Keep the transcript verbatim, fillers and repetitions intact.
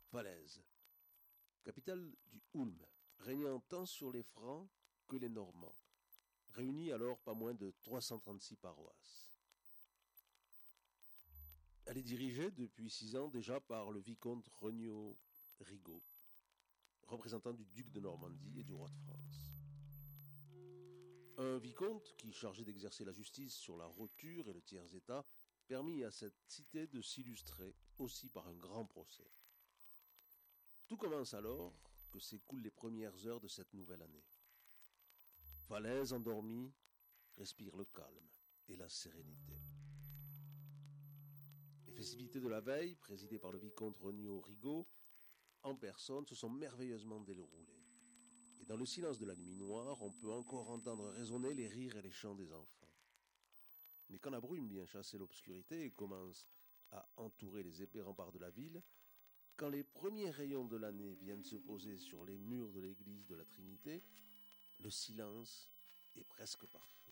Falaise, capitale du Ulm, régnant tant sur les Francs que les Normands, réunie alors pas moins de trois cent trente-six paroisses. Elle est dirigée depuis six ans déjà par le vicomte Regnault Rigaud, représentant du duc de Normandie et du roi de France. Un vicomte qui, chargé d'exercer la justice sur la roture et le tiers-état, permit à cette cité de s'illustrer aussi par un grand procès. Tout commence alors que s'écoulent les premières heures de cette nouvelle année. Falaise endormie respire le calme et la sérénité. Les festivités de la veille, présidées par le vicomte Regnault Rigaud, en personne, se sont merveilleusement déroulées. Et dans le silence de la nuit noire, on peut encore entendre résonner les rires et les chants des enfants. Mais quand la brume vient chasser l'obscurité et commence à entourer les épais remparts de la ville, quand les premiers rayons de l'année viennent se poser sur les murs de l'église de la Trinité, le silence est presque parfait.